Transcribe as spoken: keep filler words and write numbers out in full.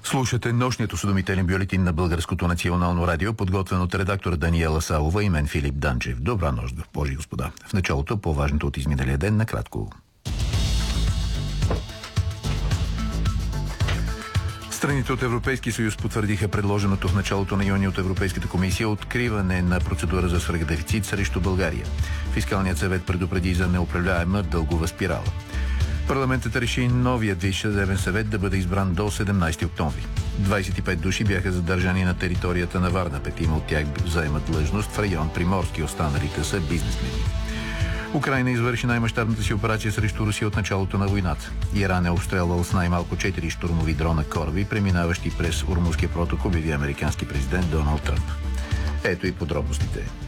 Слушате нощният осведомителен бюлетин на Българското национално радио, подготвен от редактора Даниела Савова и мен Филип Данчев. Добра нощ, Божи господа. В началото по-важното от изминалия ден накратко. Страните от Европейски съюз потвърдиха предложеното в началото на юни от Европейската комисия откриване на процедура за свръхдефицит срещу България. Фискалният съвет предупреди за неуправляема дългова спирала. Парламентът реши новият Висш съдебен съвет да бъде избран до седемнайсети октомври. двайсет и пет души бяха задържани на територията на Варна. Петима от тях заемат длъжност в район Приморски, останалите са бизнесмени. Украйна извърши най-мащабната си операция срещу Русия от началото на войната. Иран е обстрелвал с най-малко четири щурмови дрона кораби, преминаващи през Ормузския проток, обяви американски президент Доналд Тръмп. Ето и подробностите.